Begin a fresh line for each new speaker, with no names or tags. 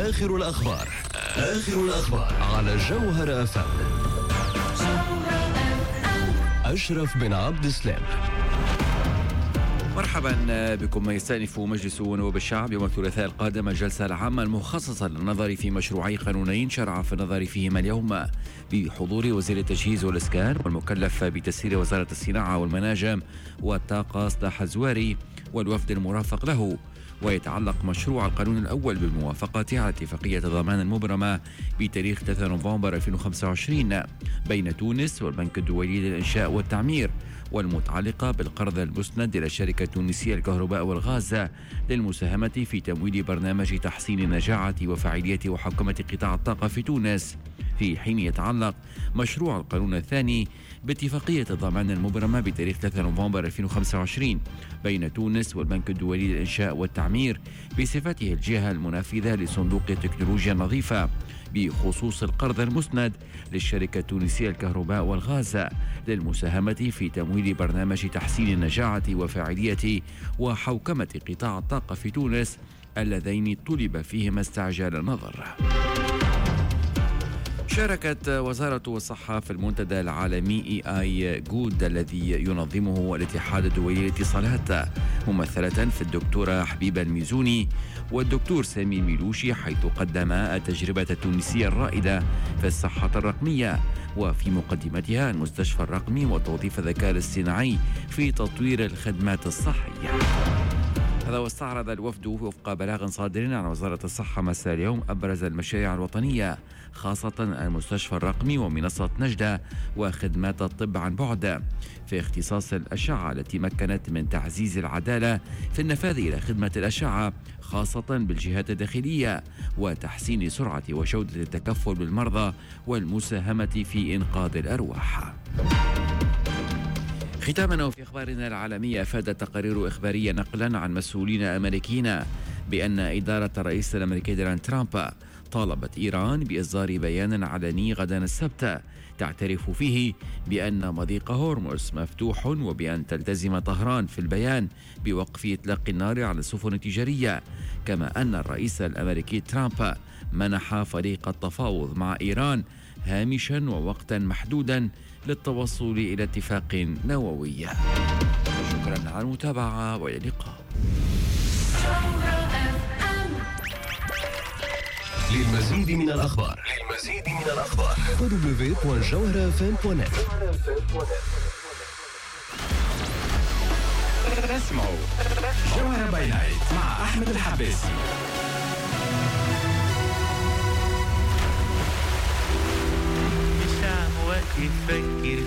آخر الأخبار على جوهر FM. أشرف بن عبد السلام.
مرحبا بكم. يستأنف مجلس نواب الشعب يوم الثلاثاء القادم الجلسة العامة المخصصة للنظر في مشروعي قانونين شرع في النظر فيهما اليوم بحضور وزير التجهيز والإسكان والمكلف بتسيير وزارة الصناعة والمناجم والطاقة صلاح الزواري والوفد المرافق له. ويتعلق مشروع القانون الأول بالموافقة على اتفاقية الضمان المبرمة بتاريخ 3 نوفمبر 2025 بين تونس والبنك الدولي للإنشاء والتعمير، والمتعلقة بالقرض المسند إلى الشركة التونسية للكهرباء والغاز للمساهمة في تمويل برنامج تحسين النجاعة وفاعلية وحوكمة قطاع الطاقة في تونس، في حين يتعلق مشروع القانون الثاني باتفاقية الضمان المبرمة بتاريخ 3 نوفمبر 2025 بين تونس والبنك الدولي للإنشاء والتعمير بصفته الجهة المنفذة لصندوق التكنولوجيا النظيفة بخصوص القرض المسند للشركة التونسية للكهرباء والغاز للمساهمة في تمويل برنامج تحسين النجاعة وفاعلية وحوكمة قطاع الطاقة في تونس اللذين طلب فيهما استعجال النظر. شاركت وزارة الصحة في المنتدى العالمي AI Good الذي ينظمه الاتحاد الدولي للاتصالات، ممثلة في الدكتورة حبيبة الميزوني والدكتور سامي ميلوشي، حيث قدم التجربة التونسية الرائدة في الصحة الرقمية وفي مقدمتها المستشفى الرقمي وتوظيف الذكاء الاصطناعي في تطوير الخدمات الصحية. هذا واستعرض الوفد وفق بلاغ صادر عن وزارة الصحة مساء اليوم أبرز المشاريع الوطنية، خاصة المستشفى الرقمي ومنصة نجدة وخدمات الطب عن بعد في اختصاص الأشعة التي مكنت من تعزيز العدالة في النفاذ إلى خدمة الأشعة خاصة بالجهات الداخلية وتحسين سرعة وجودة التكفل بالمرضى والمساهمة في إنقاذ الأرواح. ختاما وفي أخبارنا العالمية، أفادت تقارير إخبارية نقلا عن مسؤولين أمريكيين بأن إدارة الرئيس الأمريكي دونالد ترامب طالبت إيران بإصدار بيان علني غدا السبت تعترف فيه بأن مضيق هورموز مفتوح، وبأن تلتزم طهران في البيان بوقف إطلاق النار على السفن التجارية، كما أن الرئيس الأمريكي ترامب منح فريق التفاوض مع إيران هامشا ووقتا محدودا للتوصل إلى اتفاق نووي. شكرا على المتابعة وإلى اللقاء.
للمزيد من الأخبار www.jawharafm.net.
اسمعوا جوهر باي نايت مع أحمد الحباسي.
مش عم وقت يفكر